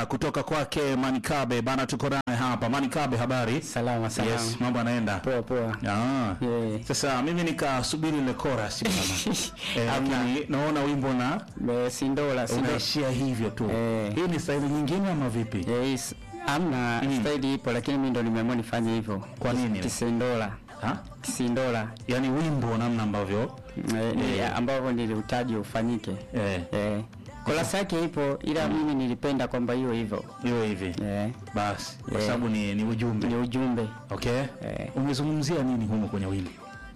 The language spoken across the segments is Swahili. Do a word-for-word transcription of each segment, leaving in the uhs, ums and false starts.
Uh, kutoka kwake Manikabe bana, tuko naye hapa. Manikabe, habari? Salama salama. Yes, mambo yanaenda Poa poa. Ah. Yeah. Sasa mimi nikasubiri ile chorus bana. eh, lakini naona wimbo na Be Sindola Sindola. unaishia hivyo tu. Eh. Hii ni style nyingine ama vipi? Yes. Amna Mm. style ipo, lakini mimi ndo nimeamua nifanye hivyo. Kwa nini? Kisindola. Ha? Kisindola. Yaani wimbo namna ambavyo Eh, ni ambavyo niliutaji ufanyike. eh Eh. Kolasi yake ipo, ila mimi nilipenda kwamba hiyo hivyo. hiyo hivi. Eh. Basi kwa Eh. sababu ni ni ujumbe. Ni ujumbe. Okay? Eh. Umezungumzia nini humo kwenye wimbo?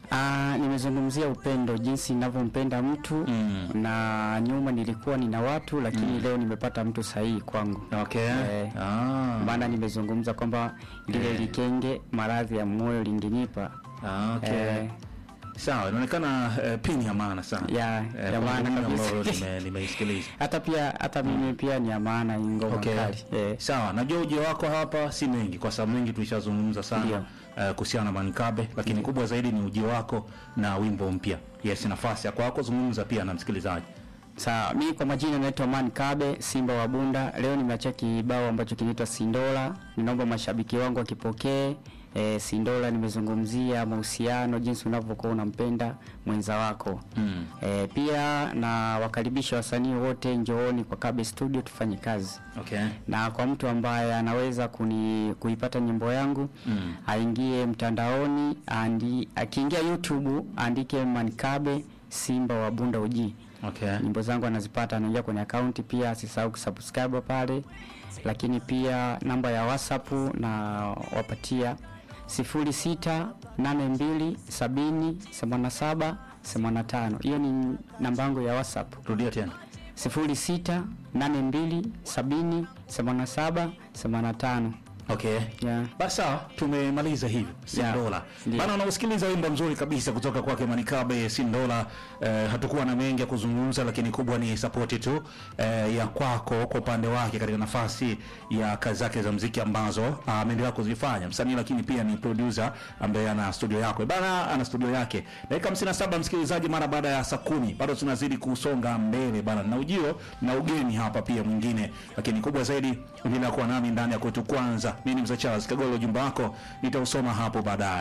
Ah, nimezungumzia upendo, jinsi ninavyompenda mtu Mm. na nyuma nilikuwa nina watu, lakini Mm. leo nimepata mtu sahihi kwangu. Okay. Eh. Ah. Maana nimezungumza kwamba lile Eh. likenge maradhi ya moyo lingenipa. Ah, okay. Eh. Sawa, inaonekana eh, pini ya maana sana. Ya, eh, ya maana kabisa. nime nimeisikiliza. Hata pia hata mimi pia ni ya maana hii ngoma Okay. kali. Eh. Sawa, najua ujio wako hapa si mengi kwa sababu mengi tulishazungumza sana Ndio. uh, kuhusiana na Manikabe, lakini kubwa zaidi ni ujio wako na wimbo mpya. Yes, nafasi ya kwako zungumza pia na msikilizaji. Sawa, mimi kwa majina naitwa Manikabe Simba wa Bunda. Leo nimeacha kibao ambacho kinaitwa Sindola. Ninaomba mashabiki wangu wakipokee. E, Sindola nimezungumzia mahusiano, jinsi unavyokuwa unampenda mwenza wako. Mm. E, pia na wakaribisha wasanii wote, njooni kwa Kabe Studio tufanye kazi. Okay. Na kwa mtu ambaye anaweza kuni, kuipata nyimbo yangu Mm. aingie mtandaoni, andi, akiingia YouTube andike Manikabe Simba wa Bunda uji. Okay. Nyimbo zangu anazipata, anaingia kwenye akaunti. Pia asisahau kusubscribe pale, lakini pia namba ya WhatsApp na wapatia sifuri sita nane mbili sabini themanini na saba themanini na tano. Hiyo ni namba yangu ya WhatsApp. Rudia tena. sifuri sita nane mbili sabini themanini na saba themanini na tano. Okay. Yeah. Basi sawa, tumemaliza hivyo. Sindola. Ndio. Bana, unasikiliza wimbo mzuri kabisa kutoka kwake Manikabe, Sindola. Eh, hatakuwa na mengi ya kuzungumza, lakini kubwa ni support tu eh, ya kwako kwa upande wake katika nafasi ya kazi zake za muziki ambazo ameendelea kuzifanya. Msanii lakini pia ni producer ambaye ana studio yake. Bana, ana studio yake. Dakika hamsini na saba msikilizaji, mara baada ya saa kumi. Bado tunazidi kusonga mbele bana, na ujio na ugeni hapa pia mwingine. Lakini kubwa zaidi endelea kuwa nami ndani ya kwetu kwanza. Mimi ni Mzee Charles Kagolo, ujumbe wako nitausoma hapo baadaye.